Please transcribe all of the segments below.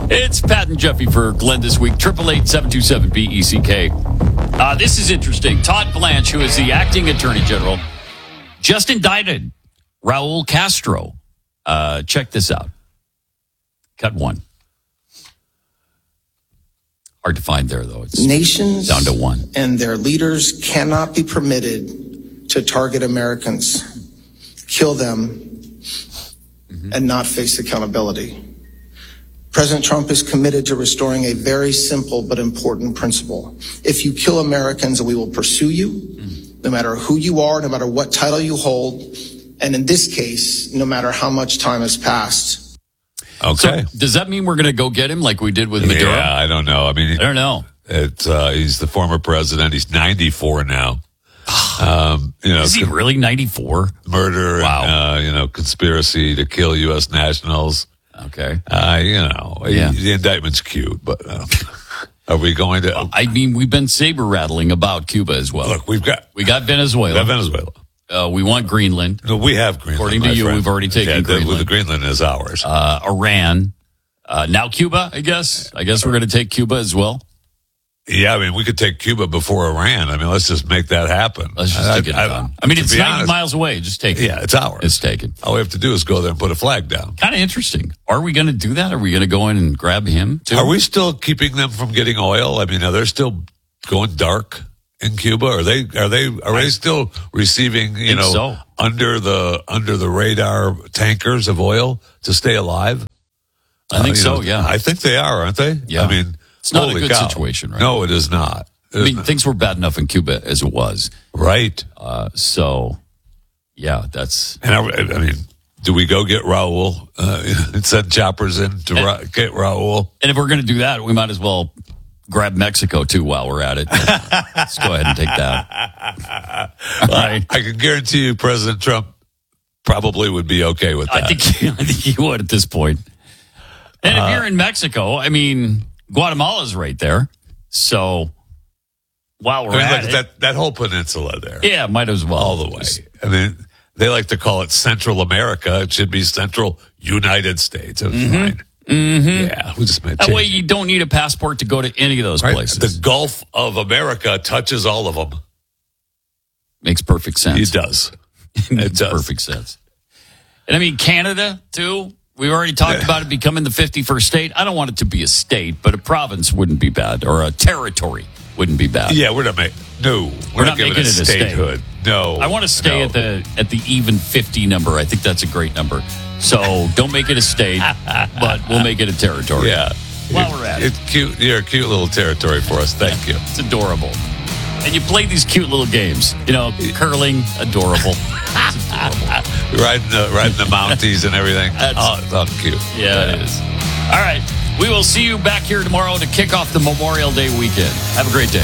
It's Pat and Jeffy for Glenn this week. 888-727-BECK. This is interesting. Todd Blanche, who is the acting attorney general, just indicted Raul Castro. Check this out. Cut one. Hard to find there, though. It's nations down to one. And their leaders cannot be permitted to target Americans, kill them, and not face accountability. President Trump is committed to restoring a very simple but important principle. If you kill Americans, we will pursue you, no matter who you are, no matter what title you hold, and in this case, no matter how much time has passed. Okay. So, does that mean we're going to go get him like we did with Maduro? Yeah, I don't know. I mean, I don't know. He's the former president. He's 94 now. Is he really 94? Murder, wow. And, conspiracy to kill U.S. nationals. Okay. The indictment's cute, but are we going to? I mean, we've been saber rattling about Cuba as well. Look, we got Venezuela. We want Greenland. No, we have Greenland. According to you, we've already taken Greenland. The Greenland is ours. Iran. Now Cuba, I guess. I guess we're going to take Cuba as well. Yeah, I mean, we could take Cuba before Iran. I mean, let's just make that happen. Let's just take it done. I mean, it's 90 miles away. Just take it. Yeah, it's ours. It's taken. All we have to do is go there and put a flag down. Kind of interesting. Are we going to do that? Are we going to go in and grab him too? Are we still keeping them from getting oil? I mean, are they still going dark in Cuba? Are they still receiving, under the radar tankers of oil to stay alive? I think so, yeah. I think they are, aren't they? Yeah. I mean, it's not a good situation, right? No, it is not. Things were bad enough in Cuba as it was. Right. That's... And do we go get Raul and send choppers in to get Raul? And if we're going to do that, we might as well grab Mexico, too, while we're at it. Let's go ahead and take that. All right. I can guarantee you President Trump probably would be okay with that. I think he would at this point. And if you're in Mexico, I mean... Guatemala's right there. So while we're that whole peninsula there. Yeah, might as well. All the way. I mean, they like to call it Central America. It should be Central United States. It's fine. Mm-hmm. Yeah, we just made that way you don't need a passport to go to any of those places. The Gulf of America touches all of them. Makes perfect sense. It does. It does. Perfect sense. And I mean, Canada, too. We've already talked about it becoming the 51st state. I don't want it to be a state, but a province wouldn't be bad, or a territory wouldn't be bad. Yeah, we're not making it a statehood. No, I want to stay at the even 50 number. I think that's a great number. So don't make it a state, but we'll make it a territory. Yeah, while we're at it, it's cute. You're a cute little territory for us. Thank you. It's adorable. And you play these cute little games. Curling, adorable. It's adorable. Riding the Mounties and everything. It's all cute. Yeah, it is. All right. We will see you back here tomorrow to kick off the Memorial Day weekend. Have a great day.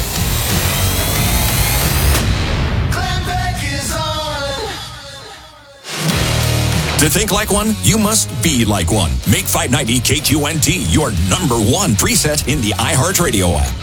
To think like one, you must be like one. Make 590 KQNT your number one preset in the iHeartRadio app.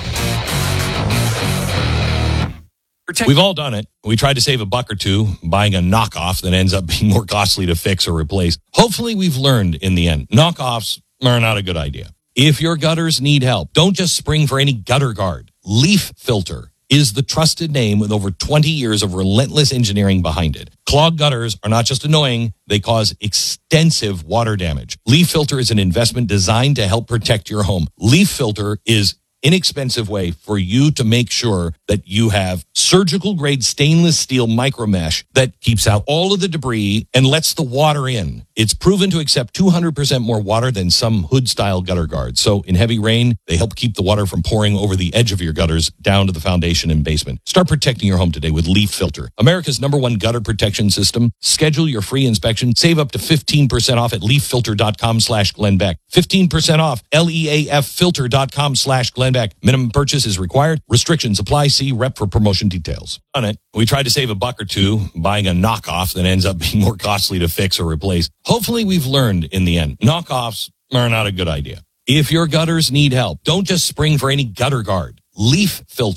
We've all done it. We tried to save a buck or two buying a knockoff that ends up being more costly to fix or replace. Hopefully we've learned in the end. Knockoffs are not a good idea. If your gutters need help, don't just spring for any gutter guard. Leaf Filter is the trusted name with over 20 years of relentless engineering behind it. Clogged gutters are not just annoying, they cause extensive water damage. Leaf Filter is an investment designed to help protect your home. Leaf Filter is inexpensive way for you to make sure that you have surgical grade stainless steel micro mesh that keeps out all of the debris and lets the water in. It's proven to accept 200% more water than some hood style gutter guards. So in heavy rain, they help keep the water from pouring over the edge of your gutters down to the foundation and basement. Start protecting your home today with Leaf Filter, America's #1 gutter protection system. Schedule your free inspection. Save up to 15% off at leaffilter.com/Glenn Beck. 15% off leaffilter.com/Glenn Beck. Minimum purchase is required. Restrictions apply. See rep for promotion details. On it, we tried to save a buck or two buying a knockoff that ends up being more costly to fix or replace. Hopefully we've learned in the end. Knockoffs are not a good idea. If your gutters need help, don't just spring for any gutter guard. Leaf Filter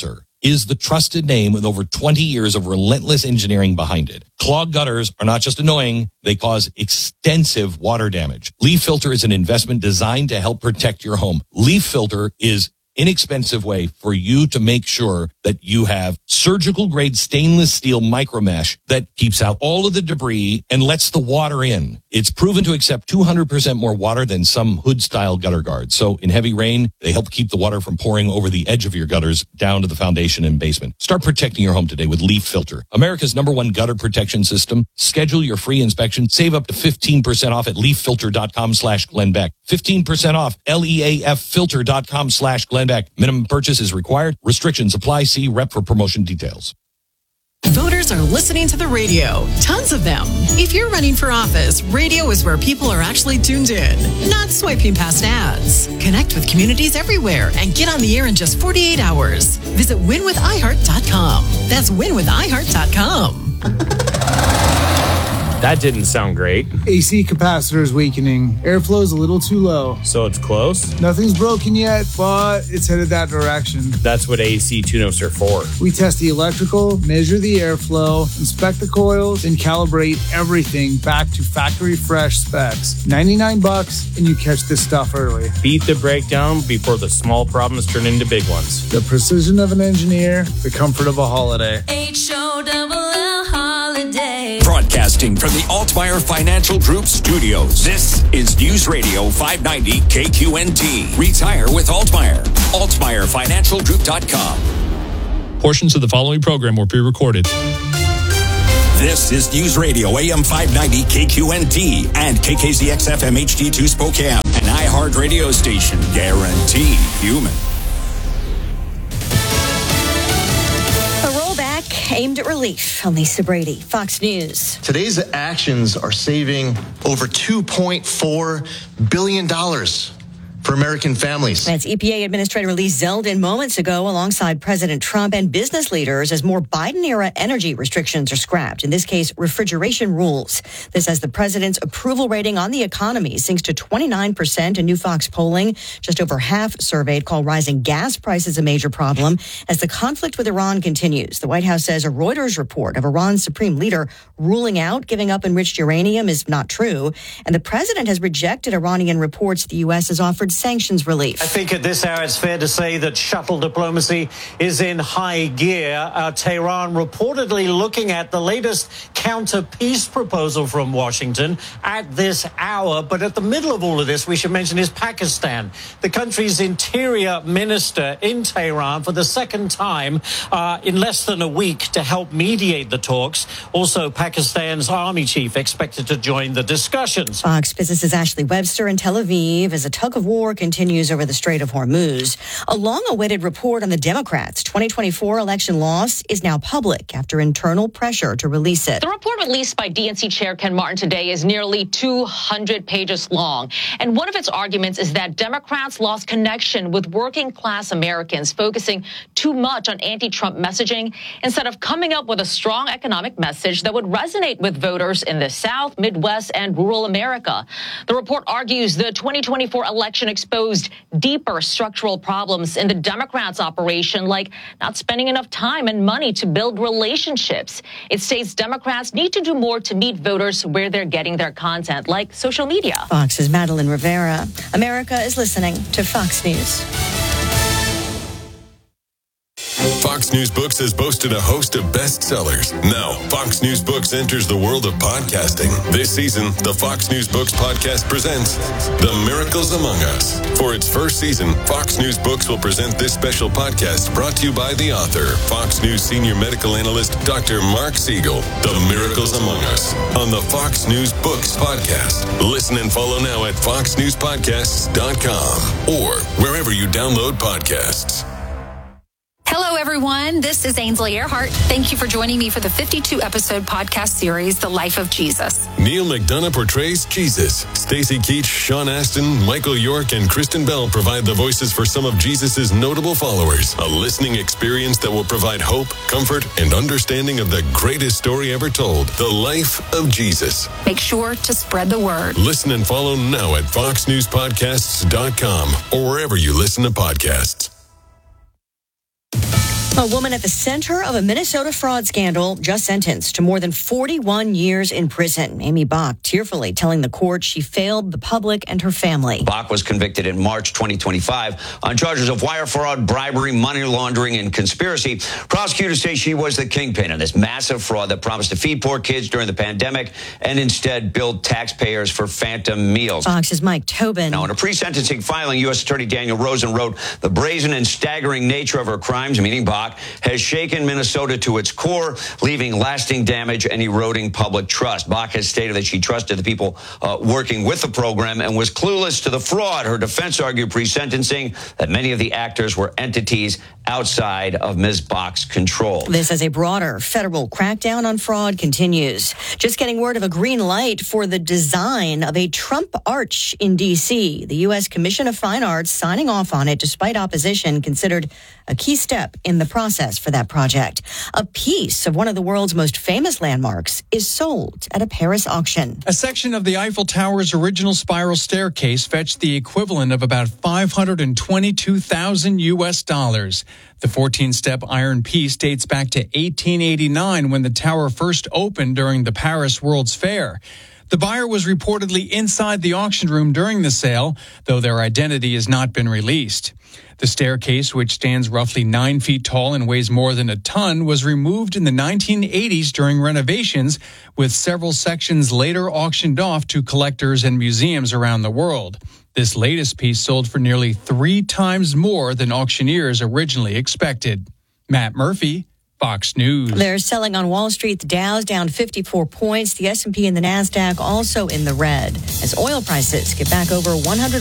is the trusted name with over 20 years of relentless engineering behind it. Clogged gutters are not just annoying, they cause extensive water damage. Leaf Filter is an investment designed to help protect your home. Leaf Filter is inexpensive way for you to make sure that you have surgical grade stainless steel micro mesh that keeps out all of the debris and lets the water in. It's proven to accept 200% more water than some hood style gutter guards. So in heavy rain, they help keep the water from pouring over the edge of your gutters down to the foundation and basement. Start protecting your home today with Leaf Filter, America's #1 gutter protection system. Schedule your free inspection. Save up to 15% off at leaffilter.com/Glenn Beck. 15% off leaffilter.com/Glenn Beck. Minimum purchase is required. Restrictions apply. See rep for promotion details. Voters are listening to the radio. Tons of them. If you're running for office, radio is where people are actually tuned in, not swiping past ads. Connect with communities everywhere and get on the air in just 48 hours. Visit winwithiheart.com. That's winwithiheart.com. That didn't sound great. AC capacitor is weakening. Airflow's a little too low. So it's close? Nothing's broken yet, but it's headed that direction. That's what AC tune-ups are for. We test the electrical, measure the airflow, inspect the coils, and calibrate everything back to factory fresh specs. $99 and you catch this stuff early. Beat the breakdown before the small problems turn into big ones. The precision of an engineer, the comfort of a holiday. H-O-double-L holiday. Broadcasting from the Altmeyer Financial Group studios. This is News Radio 590 KQNT. Retire with Altmeyer. AltmeyerFinancialGroup.com. Portions of the following program were pre-recorded. This is News Radio AM 590 KQNT and KKZX FM HD2 Spokane. An iHeart radio station. Guaranteed human. Aimed at relief. I'm Lisa Brady, Fox News. Today's actions are saving over $2.4 billion for American families. That's EPA Administrator Lee Zeldin moments ago alongside President Trump and business leaders as more Biden-era energy restrictions are scrapped. In this case, refrigeration rules. This as the president's approval rating on the economy sinks to 29% in new Fox polling. Just over half surveyed call rising gas prices a major problem as the conflict with Iran continues. The White House says a Reuters report of Iran's supreme leader ruling out giving up enriched uranium is not true. And the president has rejected Iranian reports the U.S. has offered sanctions relief. I think at this hour it's fair to say that shuttle diplomacy is in high gear. Tehran reportedly looking at the latest counter-peace proposal from Washington at this hour. But at the middle of all of this, we should mention is Pakistan. The country's interior minister in Tehran for the second time in less than a week to help mediate the talks. Also, Pakistan's army chief expected to join the discussions. Fox Business's Ashley Webster in Tel Aviv as a tug of war continues over the Strait of Hormuz. A long-awaited report on the Democrats' 2024 election loss is now public after internal pressure to release it. The report released by DNC Chair Ken Martin today is nearly 200 pages long. And one of its arguments is that Democrats lost connection with working-class Americans, focusing too much on anti-Trump messaging instead of coming up with a strong economic message that would resonate with voters in the South, Midwest, and rural America. The report argues the 2024 election exposed deeper structural problems in the Democrats' operation, like not spending enough time and money to build relationships. It states Democrats need to do more to meet voters where they're getting their content, like social media. Fox's Madeline Rivera. America is listening to Fox News. Fox News Books has boasted a host of bestsellers. Now, Fox News Books enters the world of podcasting. This season, the Fox News Books podcast presents The Miracles Among Us. For its first season, Fox News Books will present this special podcast brought to you by the author, Fox News senior medical analyst, Dr. Mark Siegel. The Miracles Among Us on the Fox News Books podcast. Listen and follow now at foxnewspodcasts.com or wherever you download podcasts. Hello, everyone. This is Ainsley Earhart. Thank you for joining me for the 52-episode podcast series, The Life of Jesus. Neil McDonough portrays Jesus. Stacey Keach, Sean Astin, Michael York, and Kristen Bell provide the voices for some of Jesus' notable followers. A listening experience that will provide hope, comfort, and understanding of the greatest story ever told, The Life of Jesus. Make sure to spread the word. Listen and follow now at foxnewspodcasts.com or wherever you listen to podcasts. A woman at the center of a Minnesota fraud scandal just sentenced to more than 41 years in prison. Amy Bach tearfully telling the court she failed the public and her family. Bach was convicted in March 2025 on charges of wire fraud, bribery, money laundering, and conspiracy. Prosecutors say she was the kingpin in this massive fraud that promised to feed poor kids during the pandemic and instead billed taxpayers for phantom meals. Fox's Mike Tobin. Now, in a pre-sentencing filing, U.S. Attorney Daniel Rosen wrote, the brazen and staggering nature of her crimes, meaning Bach, has shaken Minnesota to its core, leaving lasting damage and eroding public trust. Bach has stated that she trusted the people working with the program and was clueless to the fraud. Her defense argued pre-sentencing that many of the actors were entities outside of Ms. Bach's control. This as a broader federal crackdown on fraud continues. Just getting word of a green light for the design of a Trump arch in D.C. The U.S. Commission of Fine Arts signing off on it despite opposition, considered a key step in the process for that project. A piece of one of the world's most famous landmarks is sold at a Paris auction. A section of the Eiffel Tower's original spiral staircase fetched the equivalent of about $522,000 US. The 14-step iron piece dates back to 1889 when the tower first opened during the Paris World's Fair. The buyer was reportedly inside the auction room during the sale, though their identity has not been released. The staircase, which stands roughly 9 feet tall and weighs more than a ton, was removed in the 1980s during renovations, with several sections later auctioned off to collectors and museums around the world. This latest piece sold for nearly 3 times more than auctioneers originally expected. Matt Murphy, Fox News. They're selling on Wall Street. The Dow's down 54 points. The S&P and the NASDAQ also in the red as oil prices get back over $100